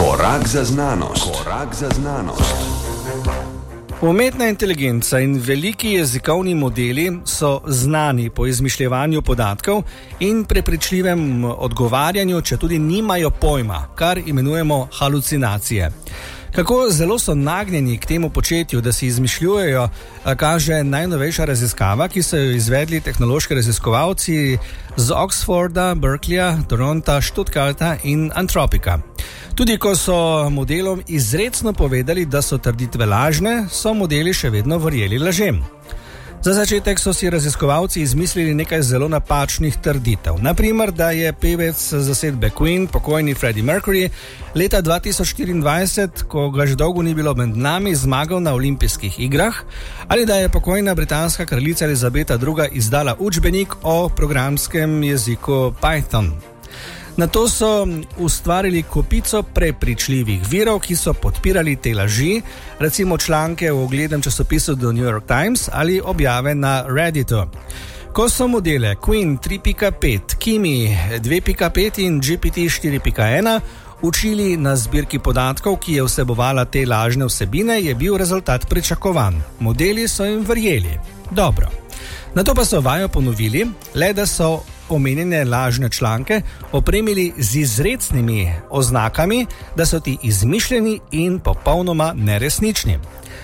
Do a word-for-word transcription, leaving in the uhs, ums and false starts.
Korak za znanost. Korak za znanost. Umetna inteligenca in veliki jezikovni modeli so znani po izmišljevanju podatkov in prepričljivem odgovarjanju, če tudi nimajo pojma, kar imenujemo halucinacije. Kako zelo so nagnjeni k temu početju, da si izmišljujejo, kaže najnovejša raziskava, ki so jo izvedli tehnološki raziskovalci z Oxforda, Berkeleyja, Toronta, Stuttgarta in Antropika. Tudi ko so modelom izrecno povedali, da so trditve lažne, so modeli še vedno verjeli lažem. Za začetek so si raziskovalci izmislili nekaj zelo napačnih trditev. Naprimer, da je pevec zasedbe Queen, pokojni Freddie Mercury, leta dva tisoč štiriindvajset, ko ga že dolgo ni bilo med nami, zmagal na olimpijskih igrah, ali da je pokojna britanska kraljica Elizabeta druga. izdala učbenik o programskem jeziku Python. Nato so ustvarili kopico prepričljivih virov, ki so podpirali te laži, recimo članke v uglednem časopisu The New York Times ali objave na Redditu. Ko so modele Queen tri pika pet, Kimi dve pika pet in G P T štiri pika ena učili na zbirki podatkov, ki je vsebovala te lažne vsebine, je bil rezultat pričakovan. Modeli so jim verjeli. Dobro. Nato pa so vajo ponovili, le da so omenjene lažne članke opremili z izrecnimi oznakami, da so ti izmišljeni in popolnoma neresnični.